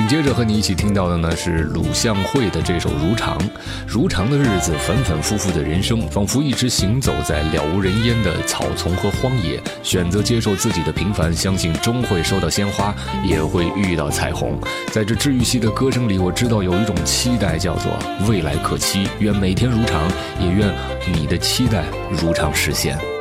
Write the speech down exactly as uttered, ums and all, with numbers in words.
紧接着和你一起听到的呢是鲁向会的这首《如常》。如常的日子，反反复复的人生，仿佛一直行走在了无人烟的草丛和荒野，选择接受自己的平凡，相信终会收到鲜花，也会遇到彩虹。在这治愈系的歌声里，我知道有一种期待，叫做未来可期。愿每天如常，也愿你的期待如常实现。